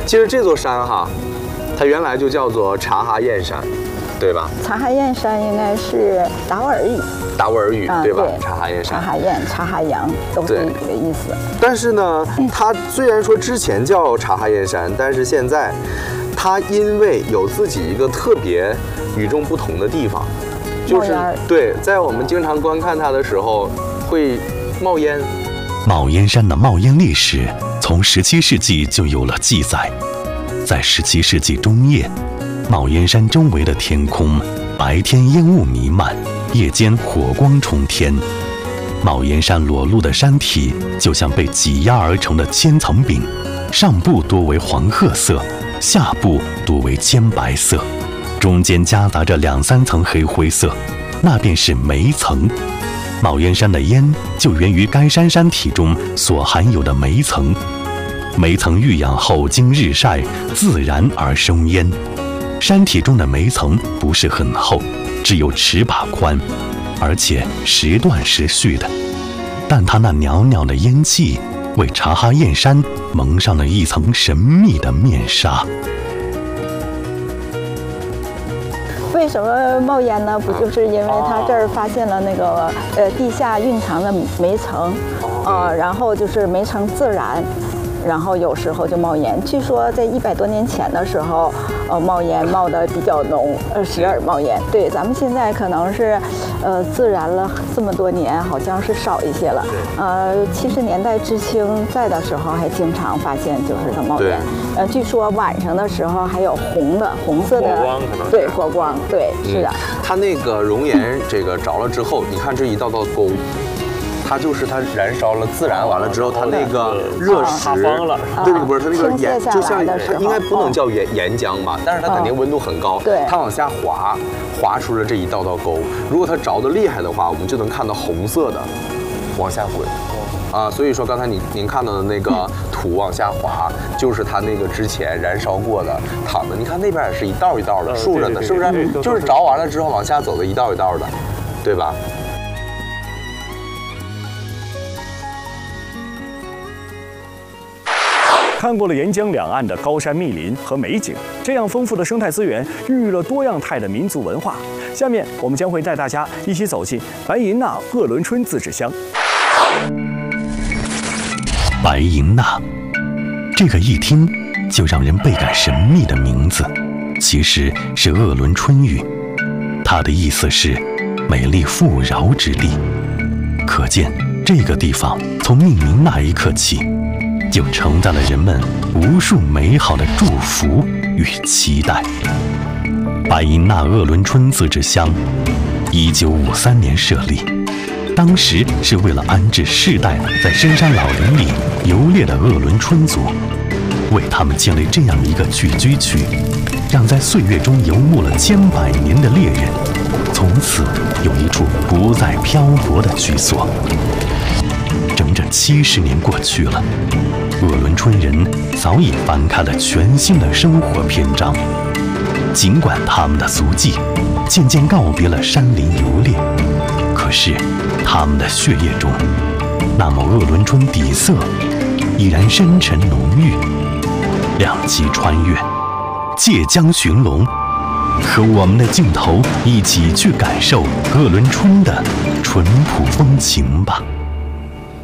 其实这座山哈，它原来就叫做察哈彦山，对吧？ 察哈彦山应该是达斡尔语。 达斡尔语对吧？ 对， 察哈彦山、 察哈彦、察哈洋都是一个意思。 但是呢，它虽然说之前叫察哈彦山，但是现在它因为有自己一个特别与众不同的地方，就是对，在我们经常观看它的时候会冒烟。 冒烟山的冒烟历史从17世纪就有了记载。在17世纪中叶，冒烟山周围的天空白天烟雾弥漫，夜间火光冲天。冒烟山裸露的山体就像被挤压而成的千层饼，上部多为黄褐色，下部多为铅白色，中间夹杂着2、3层黑灰色，那便是煤层。冒烟山的烟就源于该山山体中所含有的煤层。煤层遇氧后经日晒自燃而生烟。山体中的煤层不是很厚，只有尺把宽，而且时断时续的，但它那袅袅的烟气为察哈彦山蒙上了一层神秘的面纱。 为什么冒烟呢？不就是因为它这儿发现了那个地下蕴藏的煤层，然后就是煤层自燃，然后有时候就冒烟。据说在100多年前的时候，冒烟冒得比较浓，时而冒烟。对，咱们现在可能是，自燃了这么多年，好像是少一些了。70年代知青在的时候，还经常发现就是它冒烟。据说晚上的时候还有红色的火光，可能对火光，对，是的。 它那个熔岩这个着了之后，你看这一道道沟。它就是它燃烧了，自燃完了之后，它那个热石，对，不是它那个岩，就像它应该不能叫岩浆吧，但是它肯定温度很高， 对， 它往下滑出了这一道道沟。如果它着得厉害的话，我们就能看到红色的往下滚。所以说刚才您看到的那个土往下滑，就是它那个之前燃烧过的躺的。你看那边也是一道一道的竖着的，是不是？就是着完了之后往下走的一道一道的，对吧？ 看过了沿江两岸的高山密林和美景，这样丰富的生态资源孕育了多样态的民族文化。下面我们将会带大家一起走进白银纳鄂伦春自治乡。 白银纳，这个一听就让人倍感神秘的名字，其实是鄂伦春语，它的意思是美丽富饶之地。可见这个地方从命名那一刻起，就承载了人们无数美好的祝福与期待。白银纳鄂伦春自治乡，1953年设立，当时是为了安置世代在深山老林里游猎的鄂伦春族，为他们建立这样一个聚居区，让在岁月中游牧了千百年的猎人，从此有一处不再漂泊的居所。整整70年过去了，鄂伦春人早已翻开了全新的生活篇章。尽管他们的足迹渐渐告别了山林游猎，可是他们的血液中，那么鄂伦春底色依然深沉浓郁。两极穿越，借江寻龙，和我们的镜头一起去感受鄂伦春的淳朴风情吧。